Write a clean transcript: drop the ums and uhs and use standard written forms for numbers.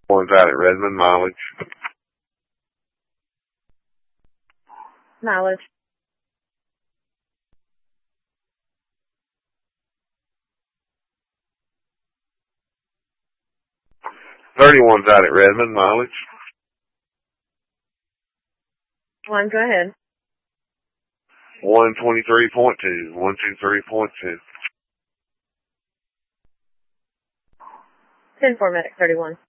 One's out at Redmond, mileage. Mileage. One's out at Redmond, mileage. One, go ahead. 123.2, 123.2. 10-4, medic 31.